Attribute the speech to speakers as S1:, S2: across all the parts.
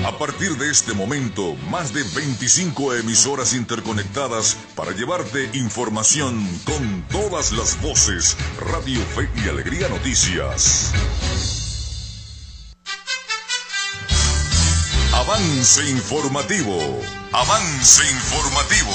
S1: A partir de este momento, más de 25 emisoras interconectadas para llevarte información con todas las voces. Radio Fe y Alegría Noticias. Avance informativo. Avance informativo.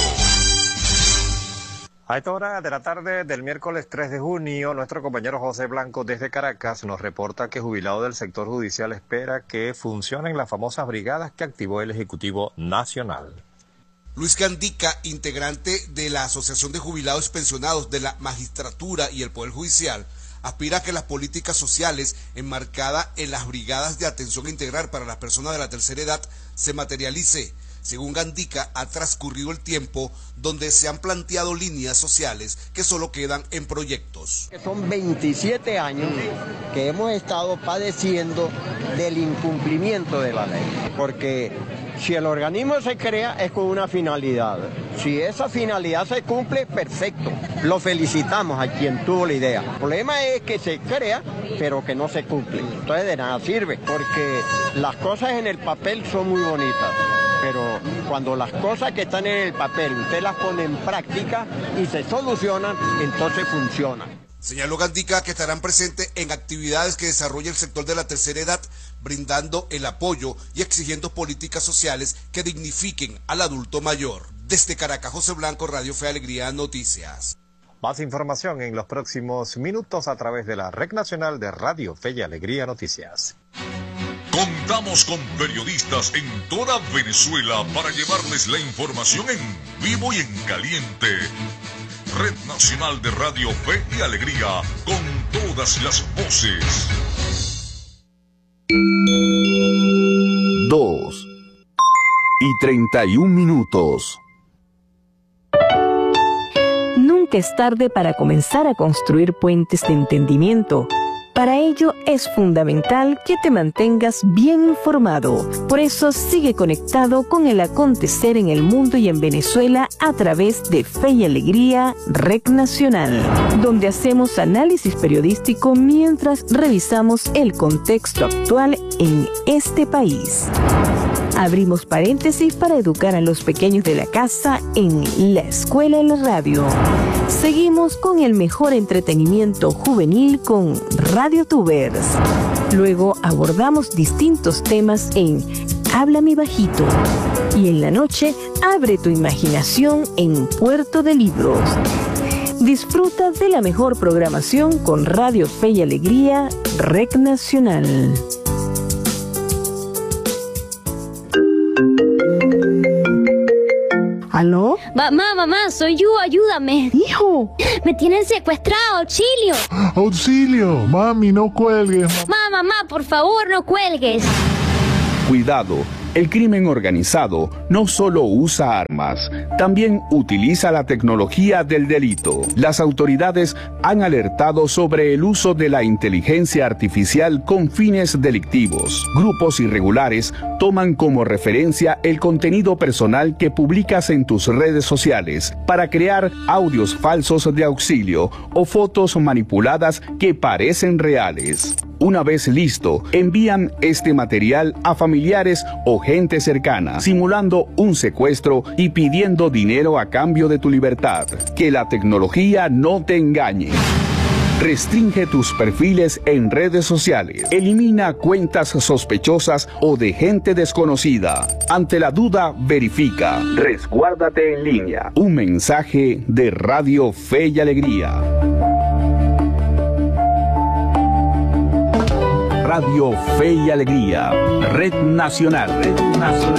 S2: A esta hora de la tarde del miércoles 3 de junio, nuestro compañero José Blanco desde Caracas nos reporta que jubilados del sector judicial espera que funcionen las famosas brigadas que activó el Ejecutivo Nacional.
S3: Luis Gandica, integrante de la Asociación de Jubilados y Pensionados de la Magistratura y el Poder Judicial, aspira a que las políticas sociales enmarcadas en las brigadas de atención integral para las personas de la tercera edad se materialice. Según Gandica, ha transcurrido el tiempo donde se han planteado líneas sociales que solo quedan en proyectos.
S4: Son 27 años que hemos estado padeciendo del incumplimiento de la ley, porque si el organismo se crea es con una finalidad. Si esa finalidad se cumple, perfecto. Lo felicitamos a quien tuvo la idea. El problema es que se crea, pero que no se cumple. Entonces de nada sirve, porque las cosas en el papel son muy bonitas, pero cuando las cosas que están en el papel usted las pone en práctica y se solucionan, entonces funcionan.
S3: Señaló Gandica que estarán presentes en actividades que desarrolla el sector de la tercera edad, brindando el apoyo y exigiendo políticas sociales que dignifiquen al adulto mayor. Desde Caracas, José Blanco, Radio Fe y Alegría Noticias.
S2: Más información en los próximos minutos a través de la Red Nacional de Radio Fe y Alegría Noticias.
S1: Contamos con periodistas en toda Venezuela para llevarles la información en vivo y en caliente. Red Nacional de Radio Fe y Alegría, con todas las voces.
S5: 2:31.
S6: Nunca es tarde para comenzar a construir puentes de entendimiento. Para ello es fundamental que te mantengas bien informado. Por eso sigue conectado con el acontecer en el mundo y en Venezuela a través de Fe y Alegría, Red Nacional, donde hacemos análisis periodístico mientras revisamos el contexto actual en este país. Abrimos paréntesis para educar a los pequeños de la casa en La Escuela en la Radio. Seguimos con el mejor entretenimiento juvenil con Radio Tubers. Luego abordamos distintos temas en Háblame Bajito. Y en la noche, abre tu imaginación en Puerto de Libros. Disfruta de la mejor programación con Radio Fe y Alegría, Red Nacional.
S7: ¿Aló?
S8: Mamá, soy yo, ayúdame.
S7: Hijo.
S8: Me tienen secuestrado, auxilio.
S7: Auxilio, mami, no cuelgues.
S8: Mamá, por favor, no cuelgues.
S5: Cuidado, el crimen organizado no solo usa armas, también utiliza la tecnología del delito. Las autoridades han alertado sobre el uso de la inteligencia artificial con fines delictivos. Grupos irregulares toman como referencia el contenido personal que publicas en tus redes sociales para crear audios falsos de auxilio o fotos manipuladas que parecen reales. Una vez listo, envían este material a familiares o gente cercana, simulando un secuestro y pidiendo dinero a cambio de tu libertad. Que la tecnología no te engañe. Restringe tus perfiles en redes sociales. Elimina cuentas sospechosas o de gente desconocida. Ante la duda, verifica. Resguárdate en línea. Un mensaje de Radio Fe y Alegría. Radio Fe y Alegría, Red Nacional.